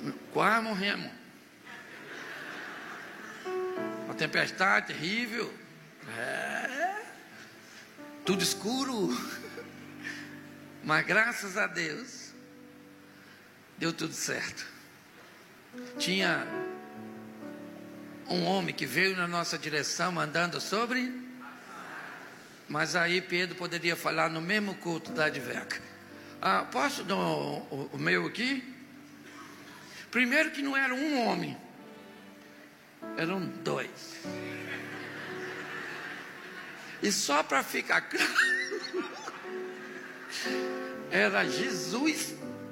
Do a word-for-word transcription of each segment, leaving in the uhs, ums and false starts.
Quase morremos. Uma tempestade terrível. É. Tudo escuro. Mas graças a Deus, deu tudo certo. Tinha um homem que veio na nossa direção mandando sobre, mas aí Pedro poderia falar no mesmo culto da Adveca. Ah, posso dar o, o, o meu aqui? Primeiro que não era um homem, eram dois. E só para ficar claro, era Jesus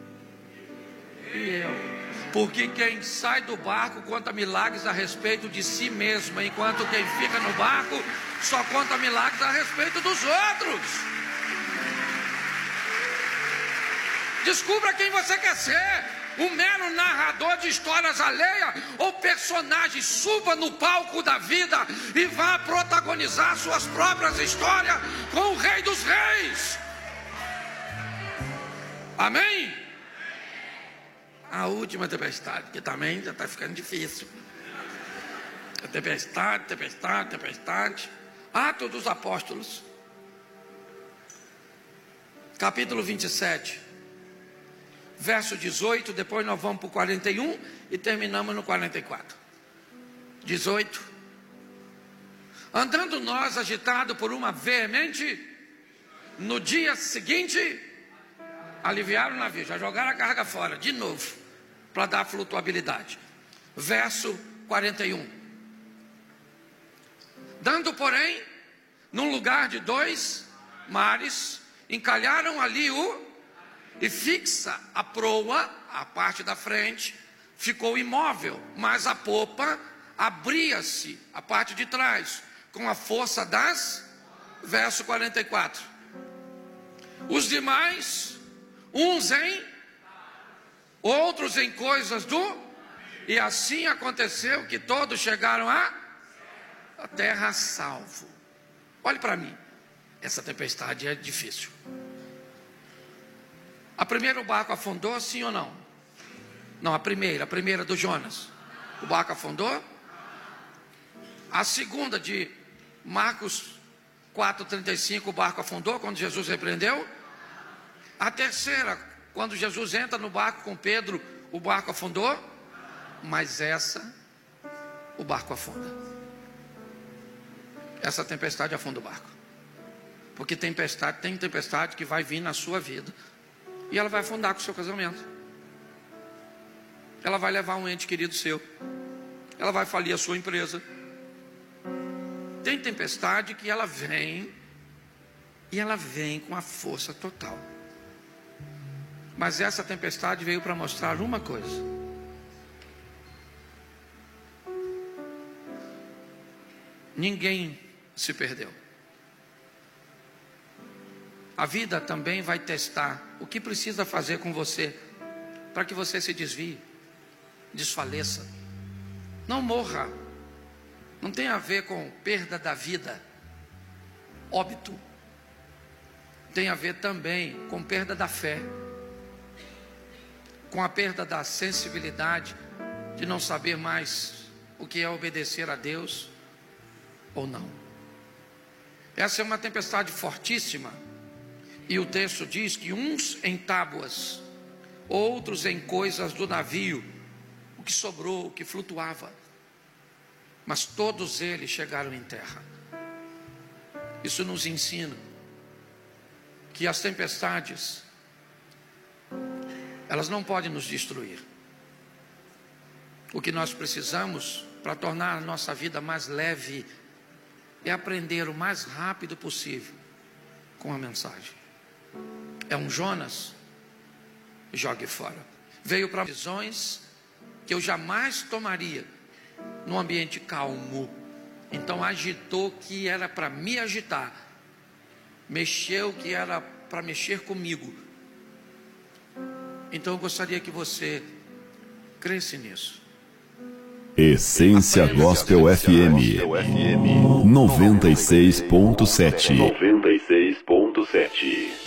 e eu. Porque quem sai do barco conta milagres a respeito de si mesmo, enquanto quem fica no barco só conta milagres a respeito dos outros. Descubra quem você quer ser. Um mero narrador de histórias alheias ou personagem. Suba no palco da vida e vá protagonizar suas próprias histórias com o Rei dos Reis. Amém? A última tempestade, que também já está ficando difícil. Tempestade, tempestade, tempestade. Atos dos Apóstolos, capítulo vinte e sete, verso dezoito. Depois nós vamos para o quarenta e um e terminamos no quarenta e quatro. dezoito. Andando nós, agitado por uma veemente, no dia seguinte, aliviaram o navio, já jogaram a carga fora, de novo, para dar flutuabilidade. Verso quarenta e um. Dando, porém, num lugar de dois mares, encalharam ali o, e fixa a proa, a parte da frente, ficou imóvel, mas a popa abria-se, a parte de trás, com a força das, verso quarenta e quatro. Os demais, uns em, outros em coisas do, e assim aconteceu que todos chegaram a, a terra a salvo. Olhe para mim, essa tempestade é difícil. A primeira o barco afundou, sim ou não? Não, a primeira, a primeira do Jonas, o barco afundou. A segunda de Marcos quatro, trinta e cinco, o barco afundou quando Jesus repreendeu. A terceira, quando Jesus entra no barco com Pedro, o barco afundou. Mas essa, o barco afunda. Essa tempestade afunda o barco. Porque tempestade, tem tempestade que vai vir na sua vida e ela vai afundar com o seu casamento. Ela vai levar um ente querido seu. Ela vai falir a sua empresa. Tem tempestade que ela vem e ela vem com a força total. Mas essa tempestade veio para mostrar uma coisa: ninguém se perdeu. A vida também vai testar o que precisa fazer com você para que você se desvie, desfaleça, não morra. Não tem a ver com perda da vida, óbito. Tem a ver também com perda da fé, com a perda da sensibilidade de não saber mais o que é obedecer a Deus ou não. Essa é uma tempestade fortíssima. E o texto diz que uns em tábuas, outros em coisas do navio, o que sobrou, o que flutuava. Mas todos eles chegaram em terra. Isso nos ensina que as tempestades, elas não podem nos destruir. O que nós precisamos para tornar a nossa vida mais leve é aprender o mais rápido possível com a mensagem. É um Jonas, jogue fora. Veio para visões que eu jamais tomaria num ambiente calmo. Então agitou que era para me agitar, mexeu que era para mexer comigo. Então eu gostaria que você cresce nisso. Essência Gospel F M noventa e seis ponto sete. noventa e seis ponto sete.